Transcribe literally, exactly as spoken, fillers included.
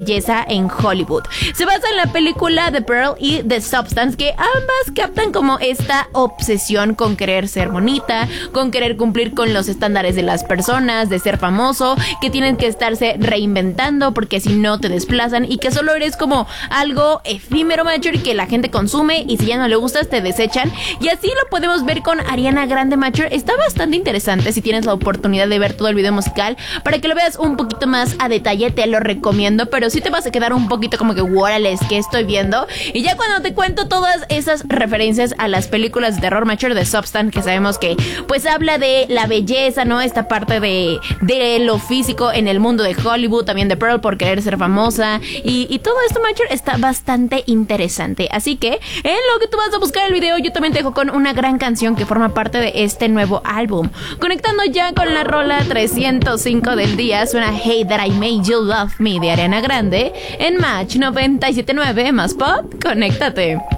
belleza en Hollywood. Se basa en la película The Pearl y The Substance, que ambas captan como esta obsesión con querer ser bonita, con querer cumplir con los estándares de las personas, de ser famoso, que tienen que estarse reinventando porque si no te desplazan y que solo eres como algo efímero, Mature, que la gente consume y si ya no le gustas te desechan. Y así lo podemos ver con Ariana Grande, Mature. Está bastante interesante si tienes la oportunidad de ver todo el video musical para que lo veas un poquito más a detalle, te lo recomiendo, pero sí te vas a quedar un poquito como que órale, que estoy viendo. Y ya cuando te cuento todas esas referencias a las películas de terror, Mature, de Substance, que sabemos que pues habla de la belleza, ¿no? Esta parte de, de lo físico en el mundo de Hollywood, también de Pearl por querer ser famosa y, y todo esto, Mature, está bastante interesante. Así que en lo que tú vas a buscar el video, yo también te dejo con una gran canción que forma parte de este nuevo álbum. Conectando ya con la rola trescientos cinco del día, suena Hey That I Made You Love Me de Ariana Grande en Match noventa y siete punto nueve más pop. Conéctate.